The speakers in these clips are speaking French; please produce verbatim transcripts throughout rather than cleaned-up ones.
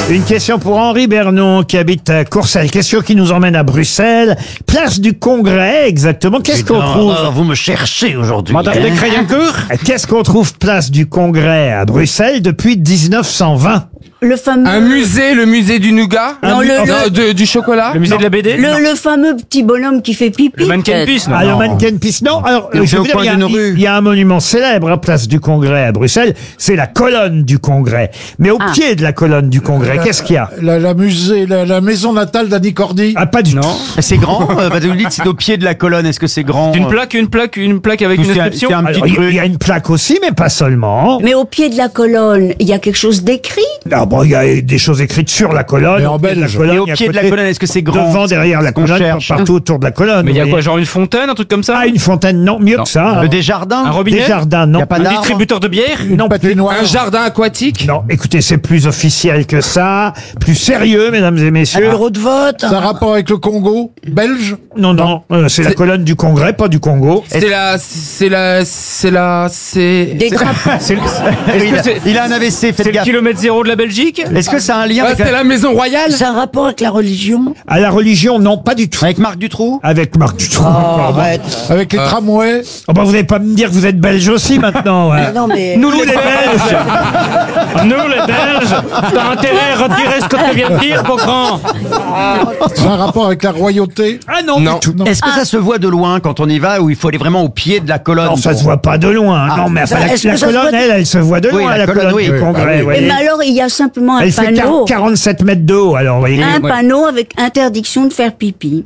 Une question pour Henri Bernon qui habite à Courcelles. Question qui nous emmène à Bruxelles. Place du Congrès, exactement. Qu'est-ce qu'on trouve? Alors, vous me cherchez aujourd'hui. Madame hein. de Crayoncourt. Qu'est-ce qu'on trouve place du Congrès à Bruxelles depuis dix-neuf cent vingt? Le fameux... Un musée, le musée du nougat. Non, Un le, mu- Non, le, de- du chocolat. Le musée de la B D. le, le fameux petit bonhomme qui fait pipi. Le mannequin peut-être. pisse, non? Ah, le mannequin pisse, non. Alors, Donc, je c'est veux au dire, coin il y a- d'une rue. il y a un monument célèbre à place du Congrès à Bruxelles. C'est la colonne du Congrès. Mais au Ah. pied de la colonne du Congrès, qu'est-ce qu'il y a? La, la musée, la, la maison natale d'Annie Cordy. Ah, pas du tout. C'est grand euh, bah, Vous dites c'est au pied de la colonne. Est-ce que c'est grand Une euh, plaque, une plaque, une plaque avec ou une c'est un- inscription. c'est un Alors, petit il truc y a une plaque aussi, mais pas seulement. Mais au pied de la colonne, il y a quelque chose d'écrit. Ah bon, il y a des choses écrites sur la colonne. Mais en au pied de la belge. colonne, Et au et à pied de la côté, colonne, est-ce que c'est grand devant, derrière la qu'on colonne, cherche. partout autour de la colonne. Mais il y a vous quoi, voyez. genre une fontaine, un truc comme ça? Ah, une fontaine, non, mieux que ça. Le Desjardins Un robinet? Des jardins, non. Y a pas Un d'arbre distributeur de bière? Non, Patinoire. Un jardin aquatique. non, écoutez, c'est plus officiel que ça, plus sérieux, mesdames et messieurs. Bureau de vote. Ça a rapport avec le Congo belge. Non, non, euh, c'est la C'est- colonne du Congrès, pas du Congo. C'est la, c'est la, c'est la, c'est. Des grappes. C'est le, il, est-ce que a, c'est il a un A V C, c'est faites le gaffe. kilomètre zéro de la Belgique? Est-ce que ça a un lien Ah, avec, c'est la- la maison royale. C'est un rapport avec la religion. À la religion, non, pas du tout. avec Marc Dutroux Avec Marc Dutroux. Oh, pardon. arrête. Avec les tramways. Oh, bah, vous n'allez pas me dire que vous êtes belge aussi maintenant. ouais. Non, mais. Nous, les Belges! Nous, les Belges! T'as intérêt à retirer ce que tu viens de dire, Pocran! Ça a un rapport avec la royauté. Ah non, Non. du tout. Est-ce que ça se voit de loin quand on y va ou il faut aller vraiment au pied de la colonne Non, ça pour- se voit pas de loin. Ah, non, mais enfin, ça- la, est-ce que la ça se colonne, voit- elle, elle se voit de Oui, loin, la la, colonne, colonne oui, du oui. Congrès. Ah oui, vous oui. voyez. Mais alors, il y a simplement un Elle fait quar- panneau. quarante-sept mètres d'eau, alors, vous voyez. Un panneau avec interdiction de faire pipi.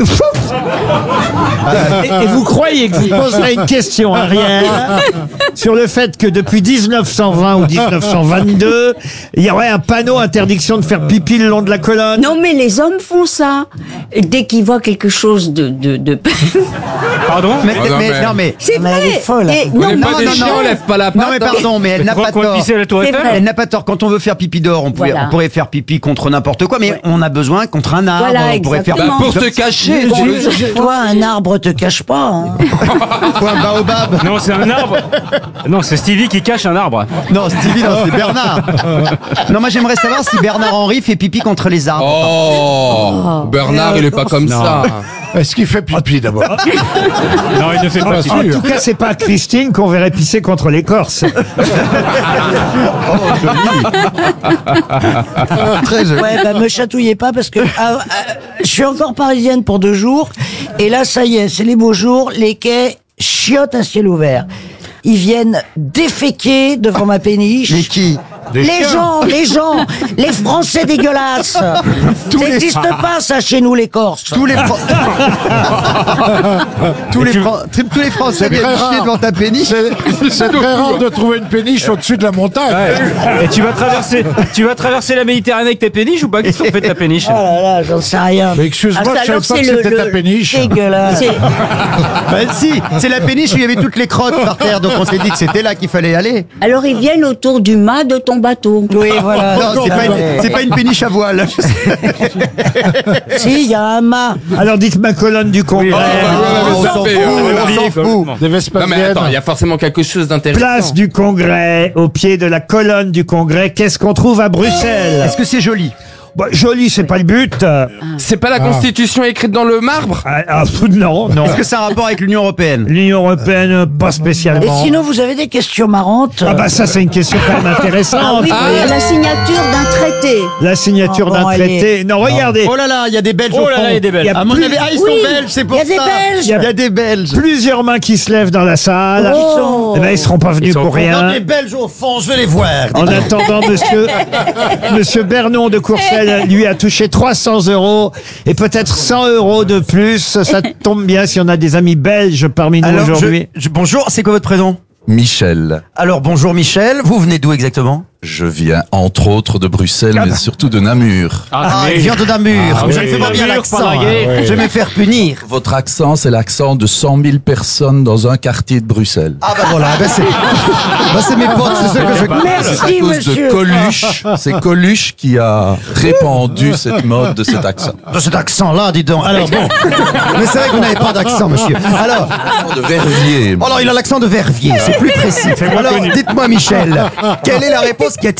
Et, et vous croyez que vous poserez une question, Ariel, sur le fait que depuis dix-neuf cent vingt ou dix-neuf cent vingt-deux, il y aurait un panneau interdiction de faire pipi le long de la colonne? Non, mais les hommes font ça. Dès qu'ils voient quelque chose de... de, de... Pardon? Mais, Oh, non, mais- mais- non mais C'est Mais vrai. elle est folle. Et- On non, n'est mais- pas des non, chiens, non. on lève pas la patte. non mais pardon, mais elle n'a pas Pourquoi on tort. pisser à la tour C'est Eiffel? vrai. Elle n'a pas tort. Quand on veut faire pipi dehors, on, pouvait, Voilà. on pourrait faire pipi contre n'importe quoi, mais on a besoin contre un arbre. Voilà, on pourrait faire exactement. Bah, pour se cacher. Bon, tu- je- toi, un arbre te cache pas. Hein. Quoi, un baobab. Non, c'est un arbre. Non, c'est Stevie qui cache un arbre. Non, Stevie, non, c'est Bernard. Non, moi j'aimerais savoir si Bernard Henry fait pipi contre les arbres. Oh, Bernard, il est pas comme ça. Est-ce qu'il fait pipi d'abord? Non, il ne fait pas. En tout cas, c'est pas à Christine qu'on verrait pisser contre l'écorce. Très joli. Ouais, bah me chatouillez pas parce que ah, ah, je suis encore parisienne pour deux jours et là ça y est, c'est les beaux jours, les quais chiotent à ciel ouvert. Ils viennent déféquer devant ma péniche. Mais qui Les gens, les gens, les Français dégueulasses. Ça n'existe pas ça chez nous les Corses. Tous les Fran- tous, les Fran- tous les Français C'est viennent très chier rare. devant ta péniche. C'est c'est très rare de trouver une péniche au-dessus de la montagne. Et tu vas traverser, tu vas traverser la Méditerranée avec ta péniche ou pas? Qu'est-ce qu'on fait de ta péniche? Oh là là, j'en sais rien. Mais excuse-moi, Ah, je alors, savais pas c'est que le- c'était ta le- péniche. Dégueulasse. C'est- Bah si, c'est la péniche où il y avait toutes les crottes par terre, donc on s'est dit que c'était là qu'il fallait aller. Alors, ils viennent autour du mât de ton bateau. Oui, voilà. Non, c'est pas, une- c'est pas une péniche à voile. Si, il y a un mât. Alors dites ma colonne du Congrès. bah, on ça s'en fait, fout, euh, on oui, s'en fout. Des Non mais Vespasiennes. attends, il y a forcément quelque chose d'intéressant. Place du Congrès, au pied de la colonne du Congrès. Qu'est-ce qu'on trouve à Bruxelles? Est-ce que c'est joli? Bah, joli, c'est pas le but. Euh, C'est pas la Constitution écrite dans le marbre? ah, ah, non, non. Est-ce que ça a un rapport avec l'Union Européenne? L'Union Européenne, pas Et spécialement. sinon, vous avez des questions marrantes. Ah bah ça, c'est une question quand même intéressante. Ah oui, Ah. la signature d'un traité. La signature Ah bon, d'un allez. traité. Non, regardez. Oh là là, il y a des Belges Oh au là fond. là, il y a des Belges. Il y a À mon plus- avis, ah, ils sont Oui, belges, c'est pour il y a des ça. Belges. Il y a des Belges. Plusieurs mains qui se lèvent dans la salle. Oh. Eh ben, ils seront pas venus Ils sont pour contents rien. des Belges au fond, je vais les voir. En attendant, monsieur, monsieur Bernon de Courcelles, lui, a touché trois cents euros et peut-être cent euros de plus. Ça tombe bien si on a des amis belges parmi nous Alors, aujourd'hui. je- je- bonjour, c'est quoi votre prénom? Michel, Alors, bonjour Michel, vous venez d'où exactement? je viens entre autres de Bruxelles, mais surtout de Namur. Ah, mais- il vient de Namur. Ah, je oui. ne fais pas bien Namur, l'accent. pendant la hein. guerre. Je vais me faire punir. Votre accent, c'est l'accent de cent mille personnes dans un quartier de Bruxelles. Ah bah voilà, bah c'est bah c'est mes potes, c'est ceux que je C'est à Merci, cause monsieur. de Coluche. C'est Coluche qui a répandu cette mode de cet accent. de cet accent-là, dis donc. Alors bon, mais c'est vrai que vous n'avez pas d'accent, monsieur. Alors, De Verviers. alors il a l'accent de Verviers, c'est plus précis. Alors, dites-moi Michel, quelle est la réponse qui a